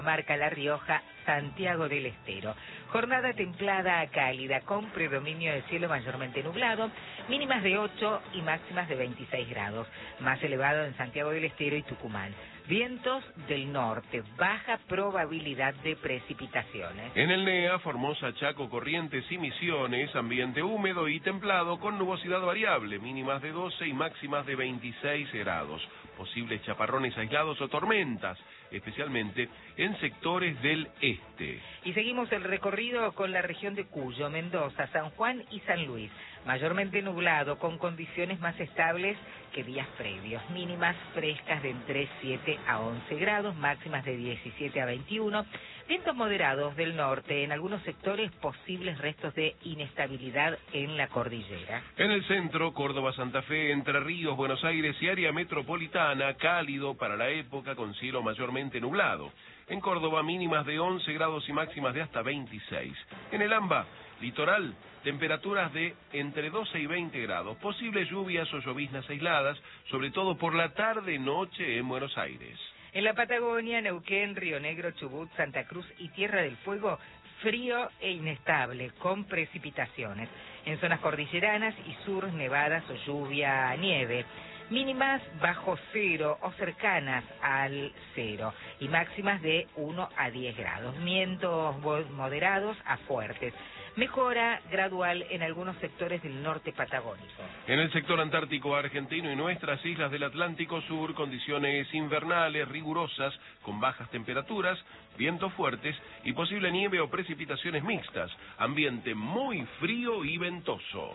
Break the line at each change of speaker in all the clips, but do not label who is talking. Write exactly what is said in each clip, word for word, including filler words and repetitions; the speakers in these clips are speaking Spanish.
Marca La Rioja, Santiago del Estero. Jornada templada a cálida, con predominio de cielo mayormente nublado, mínimas de ocho y máximas de veintiséis grados. Más elevado en Santiago del Estero y Tucumán. Vientos del norte, baja probabilidad de precipitaciones.
En el N E A, Formosa, Chaco, Corrientes y Misiones, ambiente húmedo y templado con nubosidad variable, mínimas de doce y máximas de veintiséis grados. Posibles chaparrones aislados o tormentas, especialmente en sectores del este.
Y seguimos el recorrido con la región de Cuyo, Mendoza, San Juan y San Luis. Mayormente nublado, con condiciones más estables que días previos. Mínimas frescas de entre siete a once grados, máximas de diecisiete a veintiuno. Vientos moderados del norte, en algunos sectores posibles restos de inestabilidad en la cordillera.
En el centro, Córdoba, Santa Fe, Entre Ríos, Buenos Aires y área metropolitana, cálido para la época con cielo mayormente nublado. En Córdoba, mínimas de once grados y máximas de hasta veintiséis. En el AMBA, litoral, temperaturas de entre doce y veinte grados. Posibles lluvias o lloviznas aisladas, sobre todo por la tarde-noche en Buenos Aires.
En la Patagonia, Neuquén, Río Negro, Chubut, Santa Cruz y Tierra del Fuego, frío e inestable, con precipitaciones. En zonas cordilleranas y sur, nevadas o lluvia, nieve. Mínimas bajo cero o cercanas al cero y máximas de uno a diez grados. Vientos moderados a fuertes. Mejora gradual en algunos sectores del norte patagónico.
En el sector antártico argentino y nuestras islas del Atlántico Sur, condiciones invernales rigurosas con bajas temperaturas, vientos fuertes y posible nieve o precipitaciones mixtas. Ambiente muy frío y ventoso.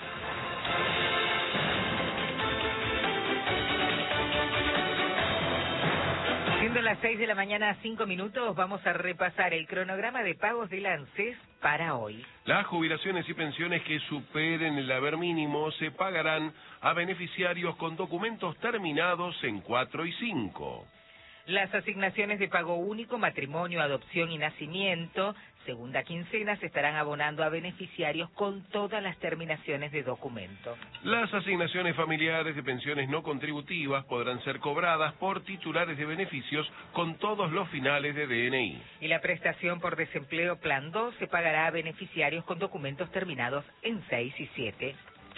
Siendo las seis de la mañana, cinco minutos, vamos a repasar el cronograma de pagos del ANSES para hoy.
Las jubilaciones y pensiones que superen el haber mínimo se pagarán a beneficiarios con documentos terminados en cuatro y cinco.
Las asignaciones de pago único, matrimonio, adopción y nacimiento, segunda quincena, se estarán abonando a beneficiarios con todas las terminaciones de documento.
Las asignaciones familiares de pensiones no contributivas podrán ser cobradas por titulares de beneficios con todos los finales de D N I.
Y la prestación por desempleo Plan dos se pagará a beneficiarios con documentos terminados en seis y siete.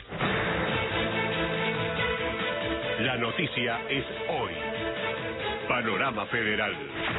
La noticia es hoy. Panorama Federal.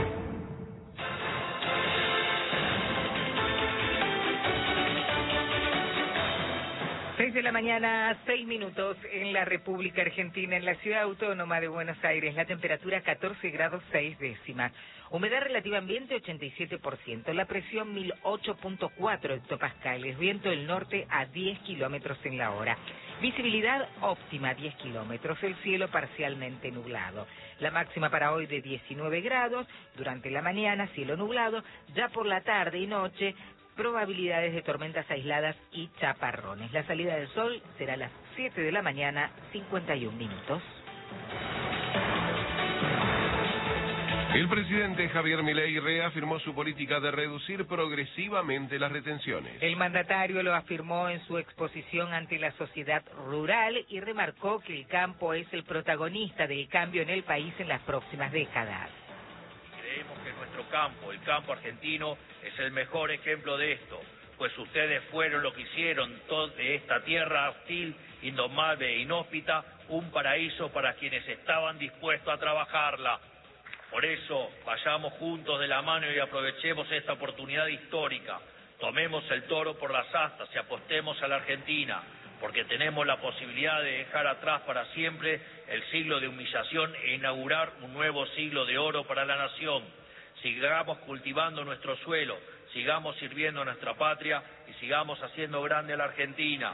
Seis de la mañana, seis minutos en la República Argentina, en la ciudad autónoma de Buenos Aires, la temperatura catorce grados seis décimas, humedad relativa ambiente ochenta y siete por ciento, la presión mil ocho punto cuatro hectopascales, viento del norte a diez kilómetros en la hora, visibilidad óptima diez kilómetros, el cielo parcialmente nublado, la máxima para hoy de diecinueve grados, durante la mañana cielo nublado, ya por la tarde y noche probabilidades de tormentas aisladas y chaparrones. La salida del sol será a las siete de la mañana, cincuenta y un minutos.
El presidente Javier Milei reafirmó su política de reducir progresivamente las retenciones.
El mandatario lo afirmó en su exposición ante la sociedad rural y remarcó que el campo es el protagonista del cambio en el país en las próximas décadas.
Creemos que nuestro campo, el campo argentino, es el mejor ejemplo de esto, pues ustedes fueron lo que hicieron de esta tierra hostil, indomable e inhóspita, un paraíso para quienes estaban dispuestos a trabajarla. Por eso, vayamos juntos de la mano y aprovechemos esta oportunidad histórica. Tomemos el toro por las astas y apostemos a la Argentina, porque tenemos la posibilidad de dejar atrás para siempre el siglo de humillación e inaugurar un nuevo siglo de oro para la nación. Sigamos cultivando nuestro suelo, sigamos sirviendo a nuestra patria y sigamos haciendo grande a la Argentina.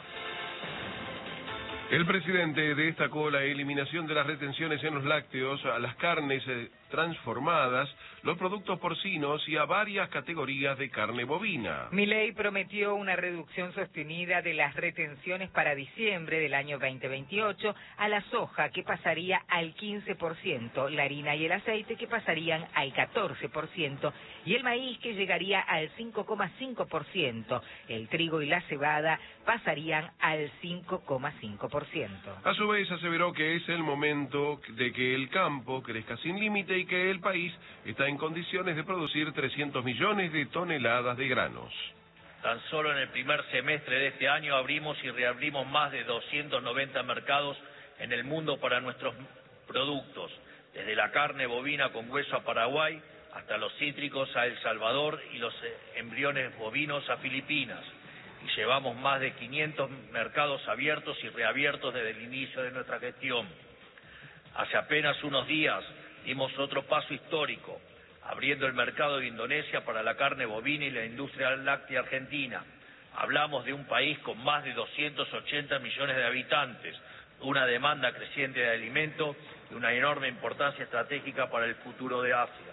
El presidente destacó la eliminación de las retenciones en los lácteos, a las carnes transformadas, los productos porcinos y a varias categorías de carne bovina.
Milei prometió una reducción sostenida de las retenciones para diciembre del año veinte veintiocho, a la soja que pasaría al quince por ciento, la harina y el aceite que pasarían al catorce por ciento y el maíz que llegaría al cinco coma cinco por ciento, el trigo y la cebada pasarían al cinco coma cinco por ciento. por ciento.
A su vez aseveró que es el momento de que el campo crezca sin límite y que el país está en condiciones de producir trescientos millones de toneladas de granos.
Tan solo en el primer semestre de este año abrimos y reabrimos más de doscientos noventa mercados en el mundo para nuestros productos, desde la carne bovina con hueso a Paraguay hasta los cítricos a El Salvador y los embriones bovinos a Filipinas. Y llevamos más de quinientos mercados abiertos y reabiertos desde el inicio de nuestra gestión. Hace apenas unos días dimos otro paso histórico, abriendo el mercado de Indonesia para la carne bovina y la industria láctea argentina. Hablamos de un país con más de doscientos ochenta millones de habitantes, una demanda creciente de alimento y una enorme importancia estratégica para el futuro de Asia.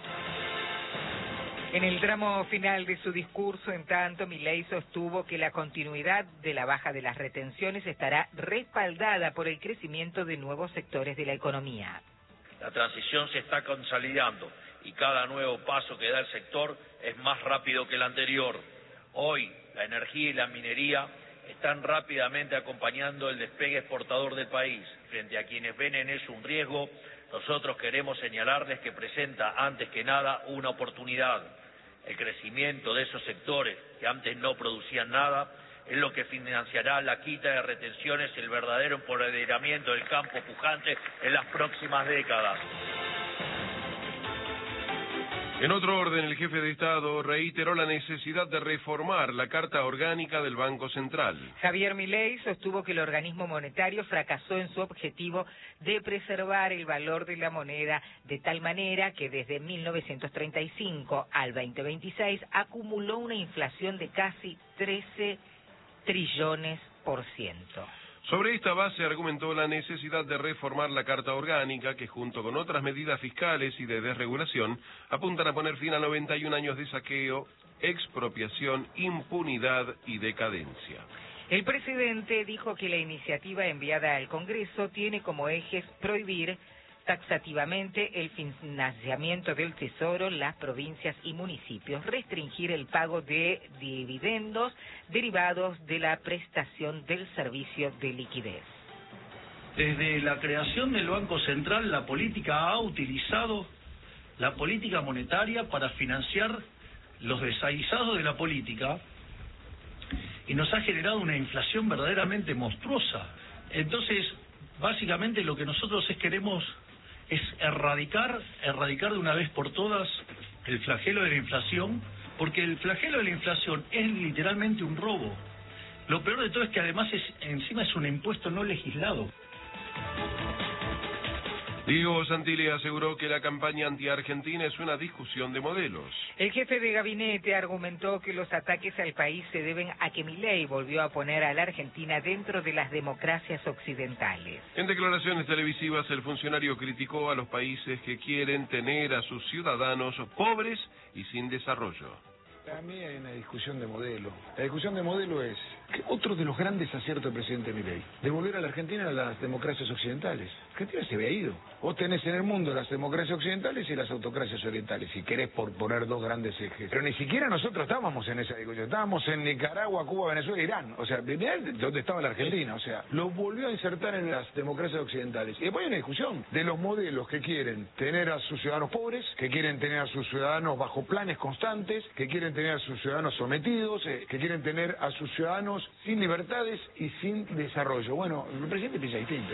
En el tramo final de su discurso, en tanto, Milei sostuvo que la continuidad de la baja de las retenciones estará respaldada por el crecimiento de nuevos sectores de la economía.
La transición se está consolidando y cada nuevo paso que da el sector es más rápido que el anterior. Hoy, la energía y la minería están rápidamente acompañando el despegue exportador del país. Frente a quienes ven en eso un riesgo, nosotros queremos señalarles que presenta antes que nada una oportunidad. El crecimiento de esos sectores que antes no producían nada es lo que financiará la quita de retenciones y el verdadero empoderamiento del campo pujante en las próximas décadas.
En otro orden, el jefe de Estado reiteró la necesidad de reformar la Carta Orgánica del Banco Central.
Javier Milei sostuvo que el organismo monetario fracasó en su objetivo de preservar el valor de la moneda de tal manera que desde mil novecientos treinta y cinco al veinte veintiséis acumuló una inflación de casi trece trillones por ciento.
Sobre esta base argumentó la necesidad de reformar la Carta Orgánica que junto con otras medidas fiscales y de desregulación apuntan a poner fin a noventa y un años de saqueo, expropiación, impunidad y decadencia.
El presidente dijo que la iniciativa enviada al Congreso tiene como ejes prohibir taxativamente el financiamiento del Tesoro, las provincias y municipios, restringir el pago de dividendos derivados de la prestación del servicio de liquidez.
Desde la creación del Banco Central, la política ha utilizado la política monetaria para financiar los desaguisados de la política y nos ha generado una inflación verdaderamente monstruosa. Entonces, básicamente lo que nosotros es queremos es erradicar, erradicar de una vez por todas el flagelo de la inflación, porque el flagelo de la inflación es literalmente un robo. Lo peor de todo es que además es, encima es un impuesto no legislado.
Diego Santilli aseguró que la campaña anti-argentina es una discusión de modelos.
El jefe de gabinete argumentó que los ataques al país se deben a que Milei volvió a poner a la Argentina dentro de las democracias occidentales.
En declaraciones televisivas, el funcionario criticó a los países que quieren tener a sus ciudadanos pobres y sin desarrollo.
Para mí hay una discusión de modelo. La discusión de modelo es que otro de los grandes aciertos del presidente Milei, devolver a la Argentina a las democracias occidentales. Argentina se había ido. Vos tenés en el mundo las democracias occidentales y las autocracias orientales, si querés por poner dos grandes ejes. Pero ni siquiera nosotros estábamos en esa discusión. Estábamos en Nicaragua, Cuba, Venezuela, Irán. O sea, mirá dónde estaba la Argentina. O sea, lo volvió a insertar en las democracias occidentales. Y después hay una discusión de los modelos que quieren tener a sus ciudadanos pobres, que quieren tener a sus ciudadanos bajo planes constantes, que quieren tener a sus ciudadanos sometidos, eh, que quieren tener a sus ciudadanos sin libertades y sin desarrollo. Bueno, el presidente piensa distinto.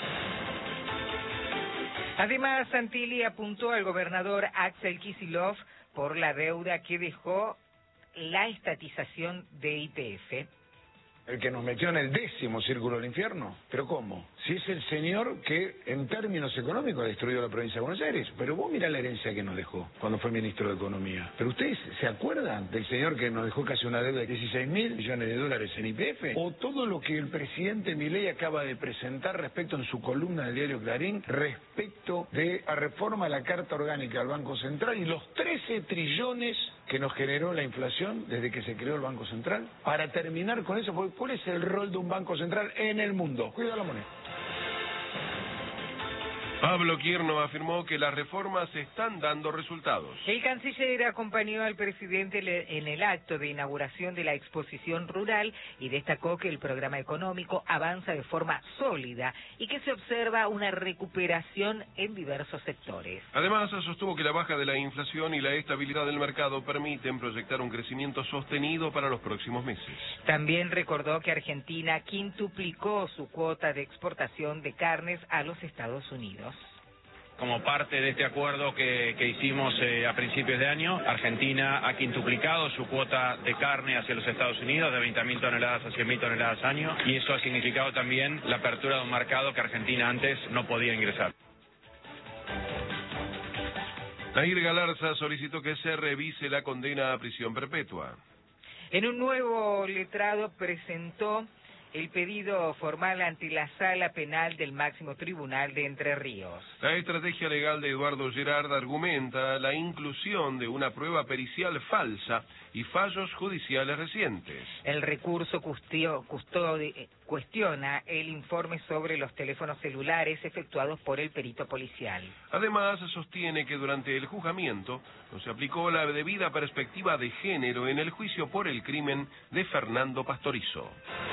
Además, Santilli apuntó al gobernador Axel Kicillof por la deuda que dejó la estatización de Y P F.
El que nos metió en el décimo círculo del infierno. ¿Pero cómo? Si es el señor que, en términos económicos, ha destruido la provincia de Buenos Aires. Pero vos mirá la herencia que nos dejó cuando fue ministro de Economía. ¿Pero ustedes se acuerdan del señor que nos dejó casi una deuda de dieciséis mil millones de dólares en Y P F? ¿O todo lo que el presidente Milei acaba de presentar respecto en su columna del diario Clarín, respecto de la reforma a la Carta Orgánica del Banco Central y los trece trillones que nos generó la inflación desde que se creó el Banco Central? Para terminar con eso, ¿cuál es el rol de un Banco Central en el mundo? Cuida la moneda.
Pablo Quierno afirmó que las reformas están dando resultados.
El canciller acompañó al presidente en el acto de inauguración de la exposición rural y destacó que el programa económico avanza de forma sólida y que se observa una recuperación en diversos sectores.
Además, sostuvo que la baja de la inflación y la estabilidad del mercado permiten proyectar un crecimiento sostenido para los próximos meses.
También recordó que Argentina quintuplicó su cuota de exportación de carnes a los Estados Unidos.
Como parte de este acuerdo que, que hicimos eh, a principios de año, Argentina ha quintuplicado su cuota de carne hacia los Estados Unidos, de veinte mil toneladas a cien mil toneladas año, y eso ha significado también la apertura de un mercado que Argentina antes no podía ingresar.
Nair Galarza solicitó que se revise la condena a prisión perpetua.
En un nuevo letrado presentó el pedido formal ante la Sala Penal del Máximo Tribunal de Entre Ríos.
La estrategia legal de Eduardo Gerard argumenta la inclusión de una prueba pericial falsa y fallos judiciales recientes.
El recurso custio, custodi, cuestiona el informe sobre los teléfonos celulares efectuados por el perito policial.
Además, sostiene que durante el juzgamiento no se aplicó la debida perspectiva de género en el juicio por el crimen de Fernando Pastorizo.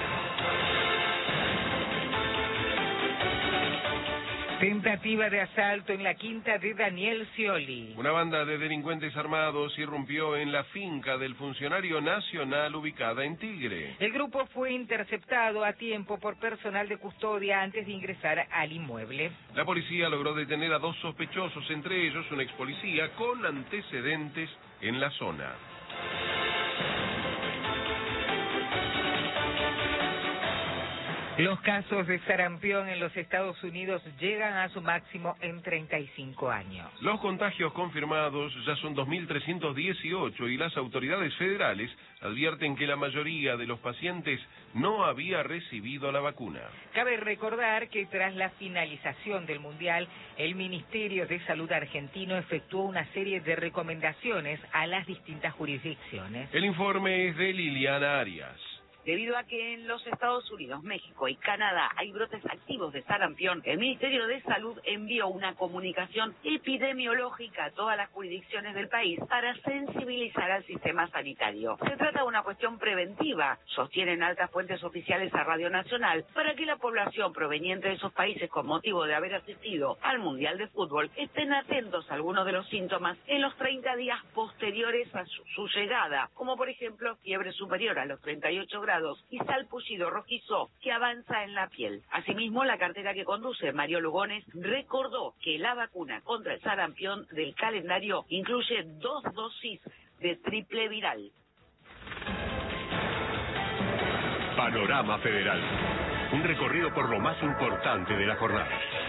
Tentativa de asalto en la quinta de Daniel Scioli.
Una banda de delincuentes armados irrumpió en la finca del funcionario nacional ubicada en Tigre.
El grupo fue interceptado a tiempo por personal de custodia antes de ingresar al inmueble.
La policía logró detener a dos sospechosos, entre ellos un ex policía con antecedentes en la zona.
Los casos de sarampión en los Estados Unidos llegan a su máximo en treinta y cinco años.
Los contagios confirmados ya son dos mil trescientos dieciocho y las autoridades federales advierten que la mayoría de los pacientes no había recibido la vacuna.
Cabe recordar que tras la finalización del Mundial, el Ministerio de Salud argentino efectuó una serie de recomendaciones a las distintas jurisdicciones.
El informe es de Liliana Arias.
Debido a que en los Estados Unidos, México y Canadá hay brotes activos de sarampión, el Ministerio de Salud envió una comunicación epidemiológica a todas las jurisdicciones del país para sensibilizar al sistema sanitario. Se trata de una cuestión preventiva, sostienen altas fuentes oficiales a Radio Nacional, para que la población proveniente de esos países con motivo de haber asistido al Mundial de Fútbol estén atentos a algunos de los síntomas en los treinta días posteriores a su, su llegada, como por ejemplo fiebre superior a los treinta y ocho grados y salpullido rojizo que avanza en la piel. Asimismo, la cartera que conduce Mario Lugones recordó que la vacuna contra el sarampión del calendario incluye dos dosis de triple viral.
Panorama Federal. Un recorrido por lo más importante de la jornada.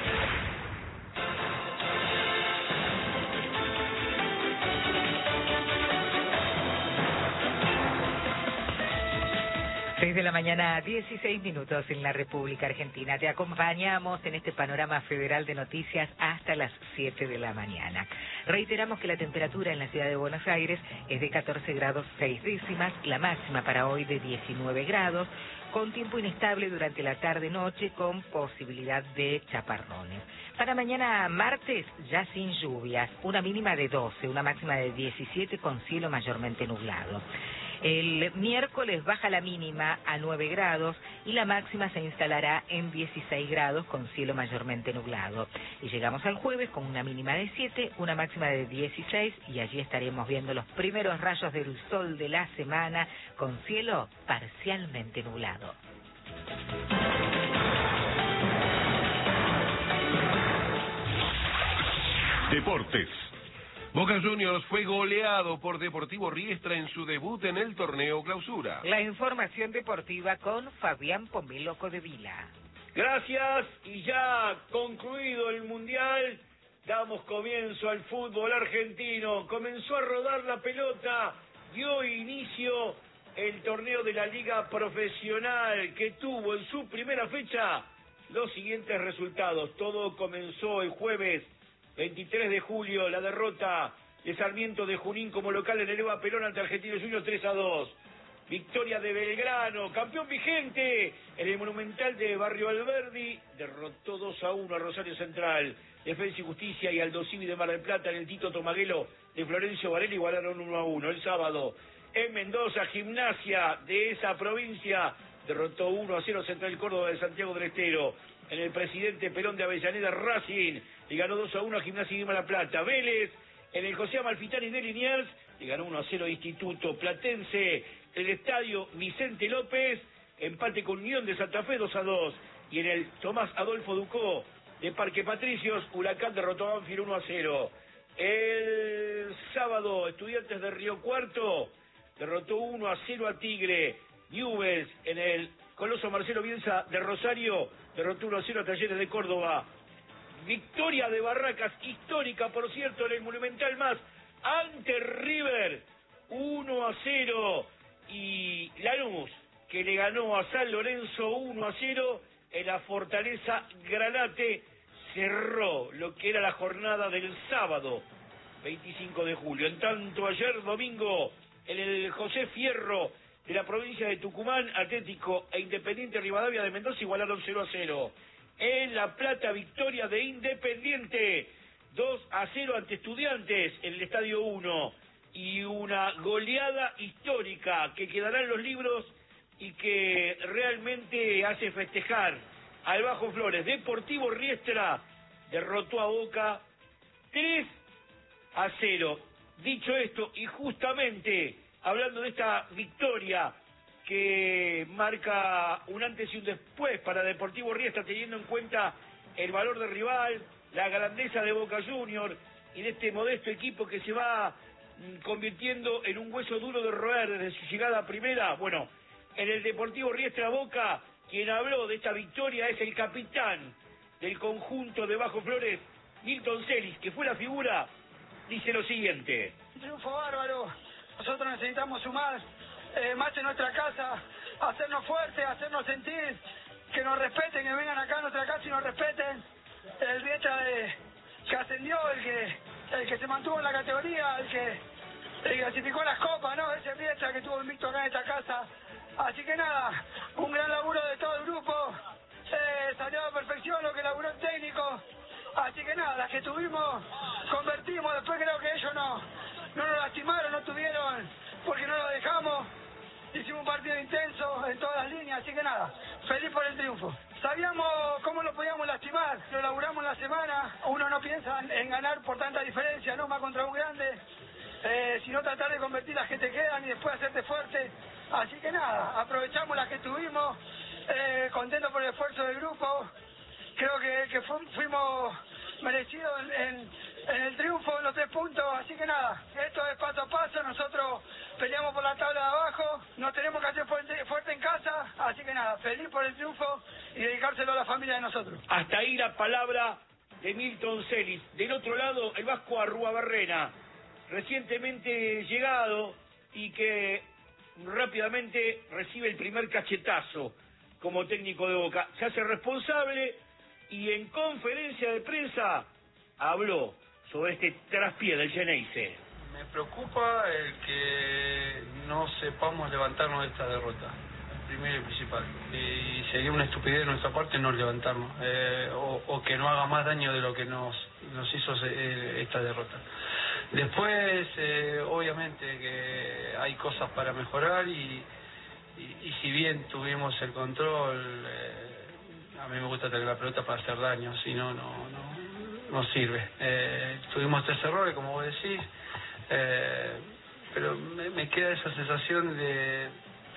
seis de la mañana, dieciséis minutos en la República Argentina. Te acompañamos en este panorama federal de noticias hasta las siete de la mañana. Reiteramos que la temperatura en la ciudad de Buenos Aires es de catorce grados seis décimas, la máxima para hoy de diecinueve grados, con tiempo inestable durante la tarde-noche con posibilidad de chaparrones. Para mañana martes ya sin lluvias, una mínima de doce, una máxima de diecisiete con cielo mayormente nublado. El miércoles baja la mínima a nueve grados y la máxima se instalará en dieciséis grados con cielo mayormente nublado. Y llegamos al jueves con una mínima de siete, una máxima de dieciséis y allí estaremos viendo los primeros rayos del sol de la semana con cielo parcialmente nublado.
Deportes.
Boca Juniors fue goleado por Deportivo Riestra en su debut en el torneo Clausura.
La información deportiva con Fabián Pomelo Codevila.
Gracias, y ya concluido el Mundial, damos comienzo al fútbol argentino. Comenzó a rodar la pelota, dio inicio el torneo de la Liga Profesional, que tuvo en su primera fecha los siguientes resultados. Todo comenzó el jueves veintitrés de julio, la derrota de Sarmiento de Junín como local en el Eva Perón ante Argentinos Juniors tres a dos. Victoria de Belgrano, campeón vigente en el Monumental de Barrio Alberdi, derrotó dos a uno a Rosario Central. Defensa y Justicia y Aldo Civi de Mar del Plata en el Tito Tomaguelo de Florencio Varela igualaron uno a uno. El sábado en Mendoza, Gimnasia de esa provincia derrotó uno a cero Central Córdoba de Santiago del Estero. En el Presidente Perón de Avellaneda, Racing le ganó dos a uno a Gimnasia de Mar del Plata. Vélez en el José Amalfitani de Liniers le ganó uno a cero a Instituto. Platense, el Estadio Vicente López, empate con Unión de Santa Fe dos a dos. Y en el Tomás Adolfo Ducó de Parque Patricios, Huracán derrotó a Banfield uno a cero. El sábado, Estudiantes de Río Cuarto derrotó uno a cero a Tigre. Newell's en el Coloso Marcelo Bielsa de Rosario derrotó uno a cero a Talleres de Córdoba. Victoria de Barracas, histórica por cierto, en el Monumental Más, ante River, uno a cero. Y Lanús, que le ganó a San Lorenzo uno a cero en la Fortaleza Granate, cerró lo que era la jornada del sábado veinticinco de julio. En tanto, ayer domingo, en el José Fierro de la provincia de Tucumán, Atlético e Independiente Rivadavia de Mendoza igualaron cero a cero. En La Plata, victoria de Independiente, dos a cero ante Estudiantes en el Estadio uno. Y una goleada histórica que quedará en los libros y que realmente hace festejar al Bajo Flores. Deportivo Riestra derrotó a Boca tres a cero. Dicho esto, y justamente hablando de esta victoria que marca un antes y un después para Deportivo Riestra, teniendo en cuenta el valor del rival, la grandeza de Boca Juniors y de este modesto equipo que se va mm, convirtiendo en un hueso duro de roer desde su llegada a primera. Bueno, en el Deportivo Riestra Boca, quien habló de esta victoria es el capitán del conjunto de Bajo Flores, Milton Celis, que fue la figura, dice lo siguiente.
Un triunfo bárbaro, nosotros necesitamos sumar, eh, más en nuestra casa, hacernos fuertes, hacernos sentir, que nos respeten, que vengan acá a nuestra casa y nos respeten. El Riestra de, que ascendió, el que el que se mantuvo en la categoría, el que, el que clasificó las copas, ¿no? Ese Riestra que tuvo invicto acá en esta casa. Así que nada, un gran laburo de todo el grupo, eh, salió a la perfección lo que laburó el técnico. Así que nada, las que tuvimos, convertimos, después creo que ellos no, no nos lastimaron, no tuvieron, porque no lo dejamos. Hicimos un partido intenso en todas las líneas, así que nada, feliz por el triunfo. Sabíamos cómo lo podíamos lastimar, lo laburamos en la semana, uno no piensa en ganar por tanta diferencia, no más contra un grande, eh, sino tratar de convertir las que te quedan y después hacerte fuerte. Así que nada, aprovechamos las que tuvimos, eh, contentos por el esfuerzo del grupo, creo que, que fu fuimos merecidos en, en, en el triunfo, en los tres puntos, así que nada, esto es paso a paso, nosotros peleamos por la tabla de abajo, nos tenemos que hacer fuerte, fuerte en casa, así que nada, feliz por el triunfo y dedicárselo a la familia de nosotros.
Hasta ahí la palabra de Milton Celis. Del otro lado, el vasco Arruabarrena, recientemente llegado y que rápidamente recibe el primer cachetazo como técnico de Boca. Se hace responsable y en conferencia de prensa habló sobre este traspié del Geneise.
Me preocupa el que no sepamos levantarnos de esta derrota, primero y principal. Y sería una estupidez de nuestra parte no levantarnos, eh, o, o que no haga más daño de lo que nos, nos hizo eh, esta derrota. Después, eh, obviamente que hay cosas para mejorar y, y, y si bien tuvimos el control, eh, a mí me gusta tener la pelota para hacer daño, si no, no, no, no sirve. Eh, tuvimos tres errores, como vos decís, eh, pero me, me queda esa sensación de,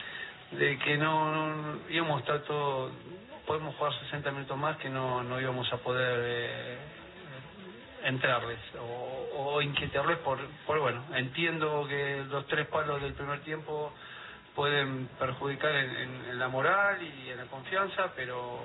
de que no, no íbamos a estar todo, podemos jugar sesenta minutos más, que no, no íbamos a poder eh, entrarles o, o inquietarles por, por, bueno, entiendo que los tres palos del primer tiempo pueden perjudicar en, en, en la moral y en la confianza, pero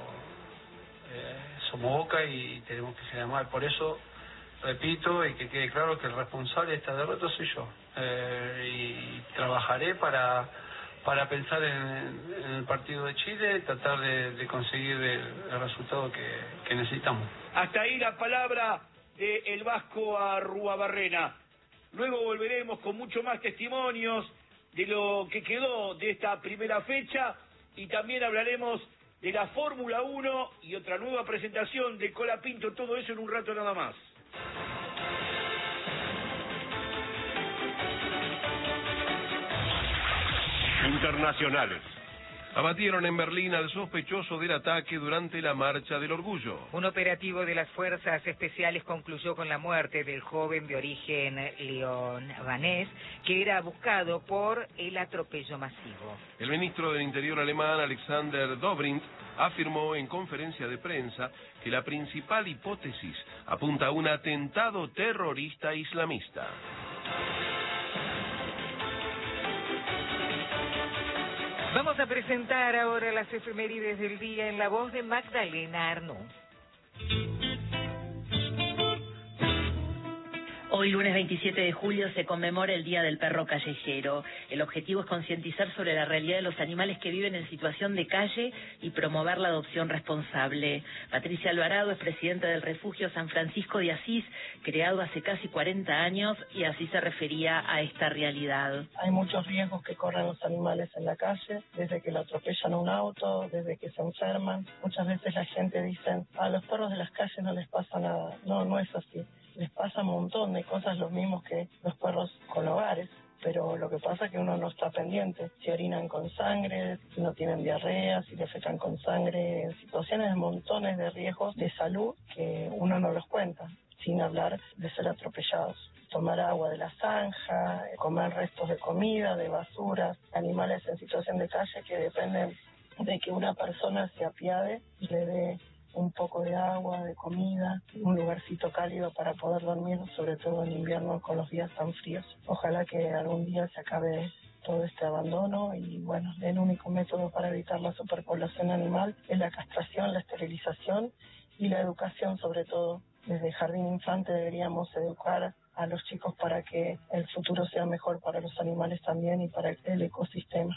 eh, somos Boca y tenemos que generar mal. Por eso, repito, y que quede claro que el responsable de esta derrota soy yo. Eh, y trabajaré para, para pensar en, en el partido de Chile, tratar de, de conseguir el, el resultado que, que necesitamos.
Hasta ahí la palabra de el vasco Arruabarrena. Luego volveremos con mucho más testimonios de lo que quedó de esta primera fecha y también hablaremos de la Fórmula uno y otra nueva presentación de Colapinto, todo eso en un rato nada más.
Internacionales.
Abatieron en Berlín al sospechoso del ataque durante la Marcha del Orgullo.
Un operativo de las fuerzas especiales concluyó con la muerte del joven de origen leonés, que era buscado por el atropello masivo.
El ministro del Interior alemán, Alexander Dobrindt, afirmó en conferencia de prensa que la principal hipótesis apunta a un atentado terrorista islamista.
Vamos a presentar ahora las efemérides del día en la voz de Magdalena Arnú.
Hoy, lunes veintisiete de julio, se conmemora el Día del Perro Callejero. El objetivo es concientizar sobre la realidad de los animales que viven en situación de calle y promover la adopción responsable. Patricia Alvarado es presidenta del Refugio San Francisco de Asís, creado hace casi cuarenta años, y así se refería a esta realidad.
Hay muchos riesgos que corren los animales en la calle, desde que lo atropellan a un auto, desde que se enferman. Muchas veces la gente dice, a los perros de las calles no les pasa nada. No, no es así. Les pasa un montón de cosas, los mismos que los perros con hogares, pero lo que pasa es que uno no está pendiente. Si orinan con sangre, si no tienen diarrea, si defecan con sangre, en situaciones de montones de riesgos de salud que uno no los cuenta, sin hablar de ser atropellados. Tomar agua de la zanja, comer restos de comida, de basuras, animales en situación de calle que dependen de que una persona se apiade y le dé un poco de agua, de comida, un lugarcito cálido para poder dormir, sobre todo en invierno con los días tan fríos. Ojalá que algún día se acabe todo este abandono y bueno, el único método para evitar la superpoblación animal es la castración, la esterilización y la educación, sobre todo. Desde jardín infante deberíamos educar a los chicos para que el futuro sea mejor para los animales también y para el ecosistema.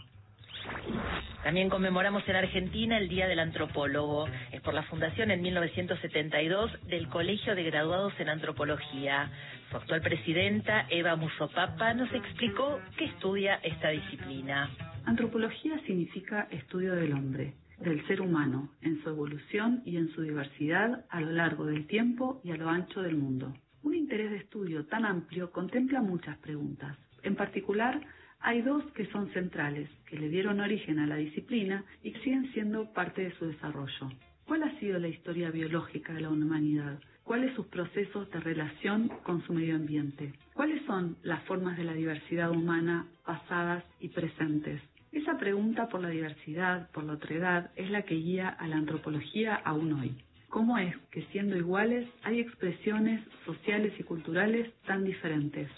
También conmemoramos en Argentina el Día del Antropólogo. Es por la fundación en mil novecientos setenta y dos del Colegio de Graduados en Antropología. Su actual presidenta, Eva Musopapa, nos explicó qué estudia esta disciplina.
Antropología significa estudio del hombre, del ser humano, en su evolución y en su diversidad a lo largo del tiempo y a lo ancho del mundo. Un interés de estudio tan amplio contempla muchas preguntas. En particular, hay dos que son centrales, que le dieron origen a la disciplina y que siguen siendo parte de su desarrollo. ¿Cuál ha sido la historia biológica de la humanidad? ¿Cuáles sus procesos de relación con su medio ambiente? ¿Cuáles son las formas de la diversidad humana pasadas y presentes? Esa pregunta por la diversidad, por la otredad, es la que guía a la antropología aún hoy. ¿Cómo es que siendo iguales hay expresiones sociales y culturales tan diferentes?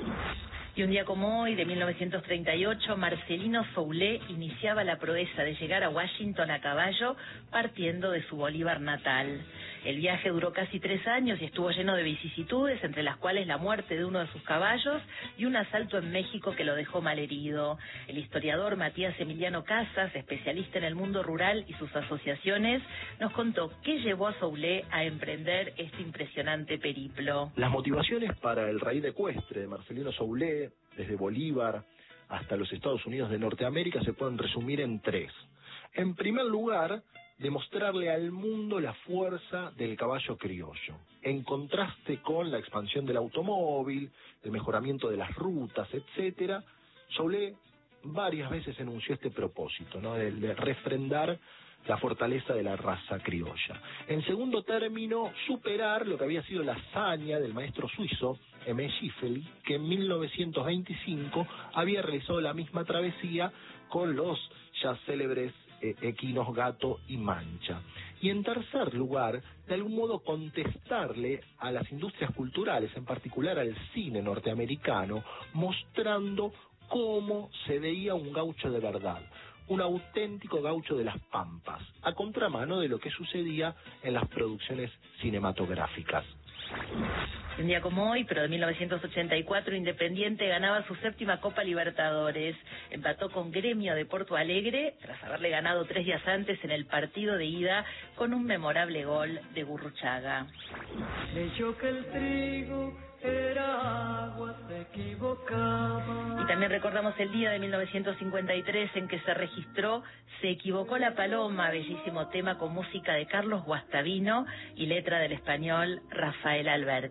Y un día como hoy, de mil novecientos treinta y ocho, Marcelino Soule iniciaba la proeza de llegar a Washington a caballo, partiendo de su Bolívar natal. El viaje duró casi tres años y estuvo lleno de vicisitudes, entre las cuales la muerte de uno de sus caballos y un asalto en México que lo dejó malherido. El historiador Matías Emiliano Casas, especialista en el mundo rural y sus asociaciones, nos contó qué llevó a Soule a emprender este impresionante periplo.
Las motivaciones para el raíz ecuestre de Marcelino Soule, desde Bolívar hasta los Estados Unidos de Norteamérica, se pueden resumir en tres. En primer lugar, demostrarle al mundo la fuerza del caballo criollo, en contraste con la expansión del automóvil, el mejoramiento de las rutas, etcétera. Soule varias veces enunció este propósito, ¿no?, de, de refrendar la fortaleza de la raza criolla. En segundo término, superar lo que había sido la hazaña del maestro suizo M. Schiffel, que en mil novecientos veinticinco había realizado la misma travesía con los ya célebres eh, equinos Gato y Mancha. Y en tercer lugar, de algún modo contestarle a las industrias culturales, en particular al cine norteamericano, mostrando cómo se veía un gaucho de verdad, un auténtico gaucho de las pampas, a contramano de lo que sucedía en las producciones cinematográficas.
Un día como hoy, pero de mil novecientos ochenta y cuatro, Independiente ganaba su séptima Copa Libertadores. Empató con Gremio de Porto Alegre, tras haberle ganado tres días antes en el partido de ida con un memorable gol de Gurruchaga.
Le choca el trigo era agua, se equivocaba.
Y también recordamos el día de mil novecientos cincuenta y tres en que se registró Se equivocó la paloma, bellísimo tema con música de Carlos Guastavino y letra del español Rafael Alberti.